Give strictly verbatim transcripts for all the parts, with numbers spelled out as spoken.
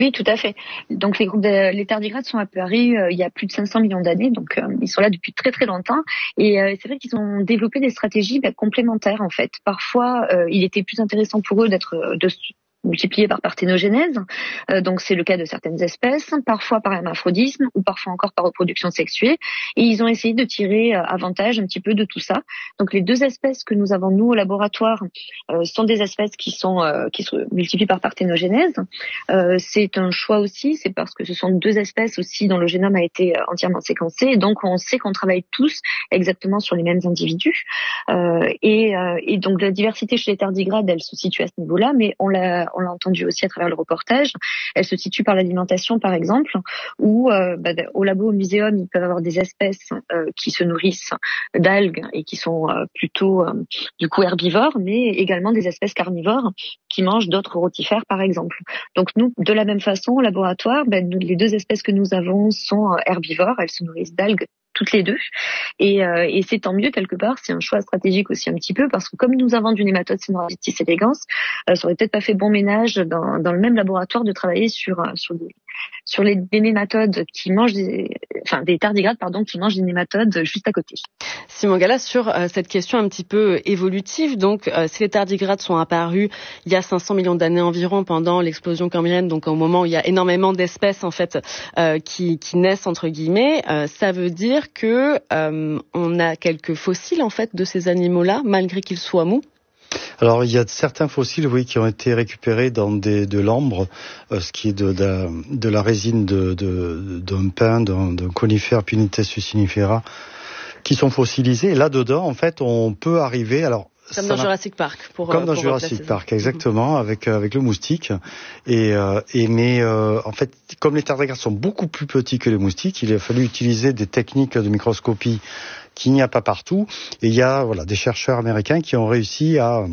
Oui, tout à fait. Donc les groupes de, les tardigrades sont apparus euh, il y a plus de cinq cents millions d'années, donc euh, ils sont là depuis très très longtemps. Et euh, c'est vrai qu'ils ont développé des stratégies bah, complémentaires en fait. Parfois, euh, il était plus intéressant pour eux d'être de multipliés par parthénogenèse, euh, donc c'est le cas de certaines espèces, parfois par hermaphrodisme ou parfois encore par reproduction sexuée, et ils ont essayé de tirer euh, avantage un petit peu de tout ça. Donc les deux espèces que nous avons nous au laboratoire euh, sont des espèces qui sont euh, qui se multiplient par parthénogenèse. Euh, c'est un choix aussi, c'est parce que ce sont deux espèces aussi dont le génome a été euh, entièrement séquencé, et donc on sait qu'on travaille tous exactement sur les mêmes individus. Euh, et, euh, et donc la diversité chez les tardigrades, elle se situe à ce niveau-là, mais on l'a on l'a entendu aussi à travers le reportage, elle se situe par l'alimentation par exemple, où euh, bah, au labo, au muséum, ils peuvent avoir des espèces euh, qui se nourrissent d'algues et qui sont euh, plutôt euh, du coup herbivores, mais également des espèces carnivores qui mangent d'autres rotifères par exemple. Donc nous, de la même façon, au laboratoire, bah, nous, les deux espèces que nous avons sont herbivores, elles se nourrissent d'algues toutes les deux, et, euh, et c'est tant mieux quelque part, c'est un choix stratégique aussi un petit peu, parce que comme nous avons du nématode Caenorhabditis elegans, euh, ça aurait peut-être pas fait bon ménage dans, dans le même laboratoire de travailler sur sur des, sur les, des nématodes qui mangent des, enfin des tardigrades pardon qui mangent des nématodes juste à côté. Simon Gallas, sur euh, cette question un petit peu évolutive, donc euh, si les tardigrades sont apparus il y a cinq cents millions d'années environ pendant l'explosion cambrienne, donc au moment où il y a énormément d'espèces en fait euh, qui, qui naissent entre guillemets, euh, ça veut dire que euh, on a quelques fossiles en fait de ces animaux-là, malgré qu'ils soient mous. Alors il y a certains fossiles, oui, qui ont été récupérés dans des, de l'ambre, euh, ce qui est de, de, de la résine de, de, d'un pin, d'un, d'un conifère Pinnites sucinifera, qui sont fossilisés. Et là-dedans, en fait, on peut arriver. Alors Comme dans Jurassic Park. Pour, Comme dans pour Jurassic Park, exactement, mmh. avec avec le moustique. Et, euh, et mais euh, en fait, comme les tardigrades sont beaucoup plus petits que les moustiques, il a fallu utiliser des techniques de microscopie qu'il n'y a pas partout. Et il y a voilà des chercheurs américains qui ont réussi à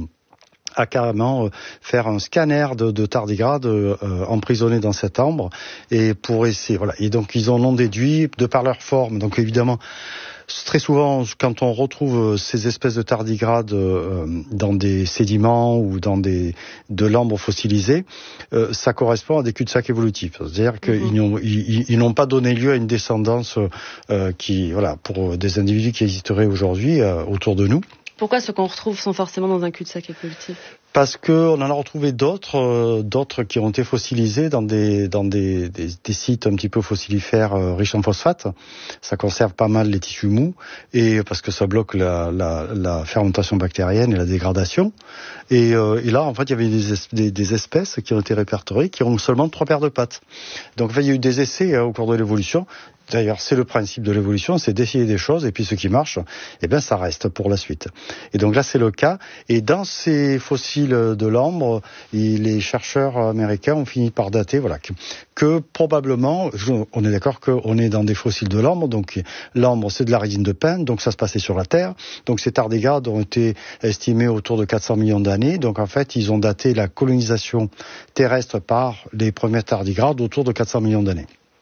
à carrément faire un scanner de, de tardigrades euh, emprisonnés dans cette ambre, et pour essayer voilà. Et donc ils en ont déduit de par leur forme. Donc évidemment. Très souvent, quand on retrouve ces espèces de tardigrades euh, dans des sédiments ou dans des de l'ambre fossilisée, euh, ça correspond à des cul-de-sac évolutifs. C'est-à-dire qu'ils mm-hmm. n'ont, ils, ils n'ont pas donné lieu à une descendance euh, qui, voilà, pour des individus qui existeraient aujourd'hui euh, autour de nous. Pourquoi ceux qu'on retrouve sont forcément dans un cul-de-sac évolutif ? Parce que on en a retrouvé d'autres, euh, d'autres qui ont été fossilisés dans des dans des, des, des sites un petit peu fossilifères euh, riches en phosphate. Ça conserve pas mal les tissus mous, et parce que ça bloque la, la, la fermentation bactérienne et la dégradation. Et, euh, et là, en fait, il y avait des, des, des espèces qui ont été répertoriées qui ont seulement trois paires de pattes. Donc, en fait, il y a eu des essais euh, au cours de l'évolution. D'ailleurs, c'est le principe de l'évolution, c'est d'essayer des choses, et puis ce qui marche, eh ben, ça reste pour la suite. Et donc là, c'est le cas. Et dans ces fossiles de l'ambre, les chercheurs américains ont fini par dater, voilà, que, que probablement, on est d'accord qu'on est dans des fossiles de l'ambre, donc l'ambre, c'est de la résine de pin, donc ça se passait sur la Terre. Donc ces tardigrades ont été estimés autour de quatre cents millions d'années. Donc en fait, ils ont daté la colonisation terrestre par les premiers tardigrades autour de quatre cents millions d'années.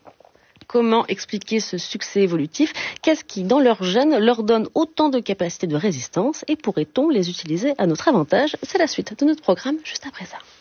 Comment expliquer ce succès évolutif ? Qu'est-ce qui, dans leurs gènes, leur donne autant de capacités de résistance ? Et pourrait-on les utiliser à notre avantage ? C'est la suite de notre programme, juste après ça.